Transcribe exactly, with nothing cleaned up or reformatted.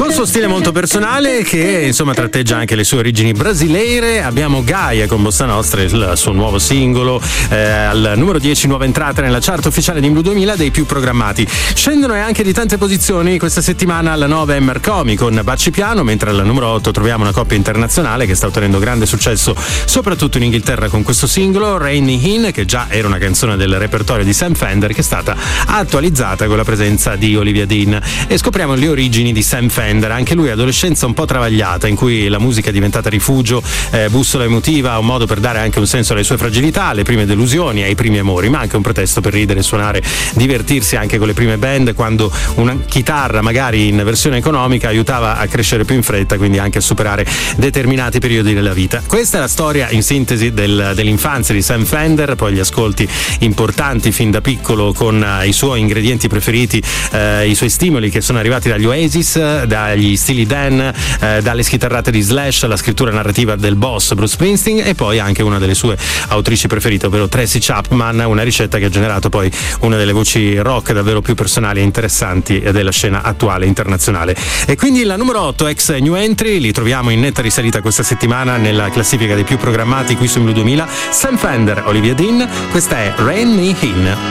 Con suo stile molto personale che insomma tratteggia anche le sue origini brasileire, abbiamo Gaia con Bossa Nostra, il suo nuovo singolo, eh, al numero dieci, nuova entrata nella chart ufficiale di Blu duemila, dei più programmati. Scendono e anche di tante posizioni questa settimana alla nove Emmer Comi con Baci Piano, mentre al numero otto troviamo una coppia internazionale che sta ottenendo grande successo soprattutto in Inghilterra con questo singolo, Rain Me In, che già era una canzone del repertorio di Sam Fender, che è stata attualizzata con la presenza di Olivia Dean. E scopriamo le origini di Sam Fender, anche lui adolescenza un po' travagliata in cui la musica è diventata rifugio, eh, bussola emotiva, un modo per dare anche un senso alle sue fragilità, alle prime delusioni, ai primi amori, ma anche un pretesto per ridere, suonare, divertirsi anche con le prime band, quando una chitarra magari in versione economica aiutava a crescere più in fretta, quindi anche a superare determinati periodi della vita. Questa è la storia in sintesi del, dell'infanzia di Sam Fender, poi gli ascolti importanti fin da piccolo con uh, i suoi ingredienti preferiti, uh, i suoi stimoli che sono arrivati dagli Oasis, dagli Steely Dan, uh, dalle schitarrate di Slash, la scrittura narrativa del boss Bruce Springsteen e poi anche una delle sue autrici preferite, ovvero Tracy Chapman, una ricetta che ha generato poi una delle voci rock davvero più personali e interessanti della scena attuale internazionale. E quindi la numero otto, ex new entry, li troviamo in netta risalita questa settimana nella classifica dei più programmati qui su Blu duemila, Sam Fender, Olivia Dean, questa è Rain Me In.